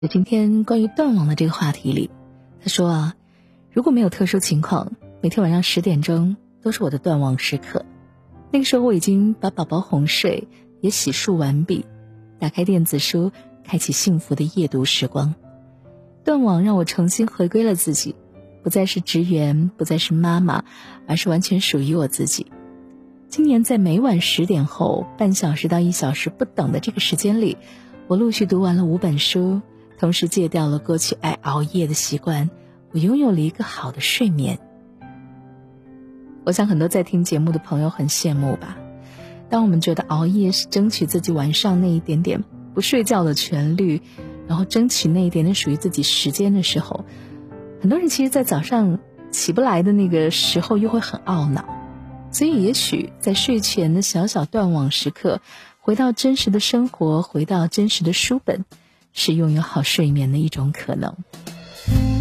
今天关于断网的这个话题里，他说如果没有特殊情况，每天晚上10点钟都是我的断网时刻。那个时候我已经把宝宝哄睡，也洗漱完毕，打开电子书，开启幸福的夜读时光。断网让我重新回归了自己，不再是职员，不再是妈妈，而是完全属于我自己。今年在每晚10点后半小时到1小时不等的这个时间里，我陆续读完了5本书，同时戒掉了过去爱熬夜的习惯，我拥有了一个好的睡眠。我想很多在听节目的朋友很羡慕吧。当我们觉得熬夜是争取自己晚上那一点点不睡觉的权利，然后争取那一点点属于自己时间的时候，很多人其实在早上起不来的那个时候又会很懊恼。所以也许在睡前的小小断网时刻，回到真实的生活，回到真实的书本，是拥有好睡眠的一种可能。